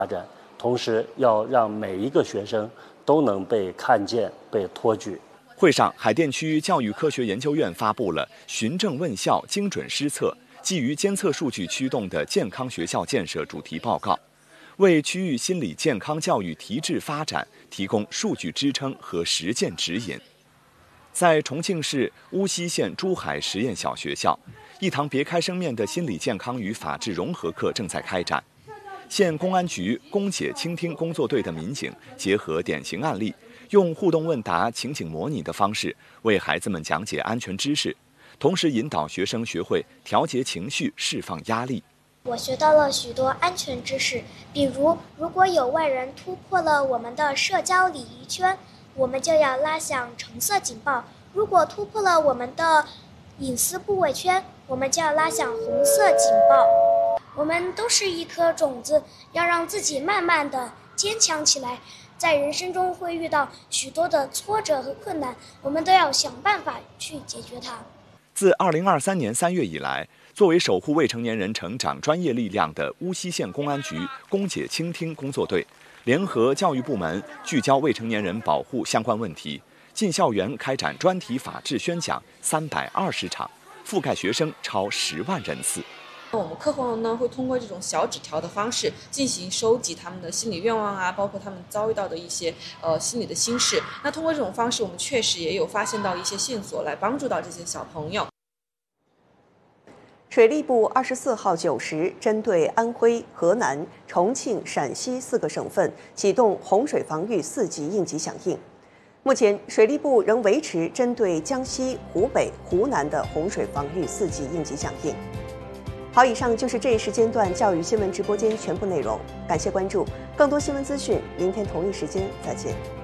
发展，同时要让每一个学生都能被看见、被托举。 会上，海淀区教育科学研究院发布了循证问校、精准施策，基于监测数据驱动的健康学校建设主题报告，为区域心理健康教育提质发展提供数据支撑和实践指引。在重庆市巫溪县珠海实验小学校，一堂别开生面的心理健康与法治融合课正在开展。县公安局公解倾听工作队的民警结合典型案例，用互动问答、情景模拟的方式为孩子们讲解安全知识，同时引导学生学会调节情绪、释放压力。 我学到了许多安全知识，比如，如果有外人突破了我们的社交礼仪圈，我们就要拉响橙色警报；如果突破了我们的隐私部位圈，我们就要拉响红色警报。我们都是一颗种子，要让自己慢慢的坚强起来。在人生中会遇到许多的挫折和困难，我们都要想办法去解决它。 自2023年3月以来，作为守护未成年人成长专业力量的巫溪县公安局公解倾听工作队，联合教育部门聚焦未成年人保护相关问题，进校园开展专题法治宣讲320场，覆盖学生超10万人次。 我们课后呢，会通过这种小纸条的方式进行收集他们的心理愿望啊，包括他们遭遇到的一些心理的心事。那通过这种方式，我们确实也有发现到一些线索，来帮助到这些小朋友。 水利部24号9时针对安徽、河南、重庆、陕西4个省份启动洪水防御4级应急响应。目前，水利部仍维持针对江西、湖北、湖南的洪水防御4级应急响应。好，以上就是这一时间段教育新闻直播间全部内容，感谢关注。更多新闻资讯，明天同一时间再见。